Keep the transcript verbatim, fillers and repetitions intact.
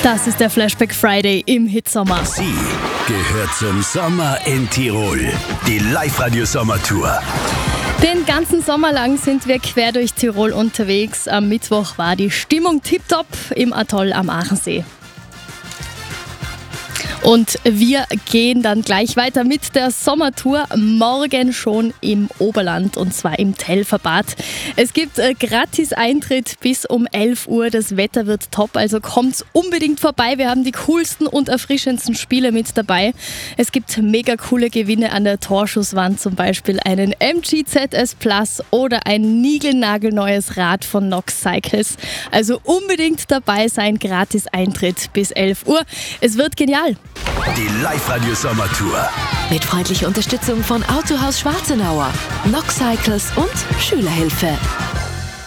Das ist der Flashback Friday im Hitsommer. Sie gehört zum Sommer in Tirol. Die Live-Radio-Sommertour. Den ganzen Sommer lang sind wir quer durch Tirol unterwegs. Am Mittwoch war die Stimmung tipptopp im Atoll am Aachensee. Und wir gehen dann gleich weiter mit der Sommertour, morgen schon im Oberland und zwar im Telferbad. Es gibt äh, gratis Eintritt bis um elf Uhr, das Wetter wird top, also kommt unbedingt vorbei. Wir haben die coolsten und erfrischendsten Spiele mit dabei. Es gibt mega coole Gewinne an der Torschusswand, zum Beispiel einen M G Z S Plus oder ein niegelnagelneues Rad von Nox Cycles. Also unbedingt dabei sein, gratis Eintritt bis elf Uhr. Es wird genial. Die Live-Radio-Sommertour. Mit freundlicher Unterstützung von Autohaus Schwarzenauer, Nox Cycles und Schülerhilfe.